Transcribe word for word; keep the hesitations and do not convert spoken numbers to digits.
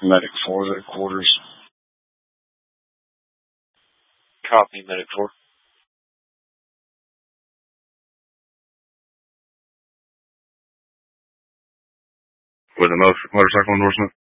Medic four is at quarters. Copy, Medic four. With a motorcycle endorsement?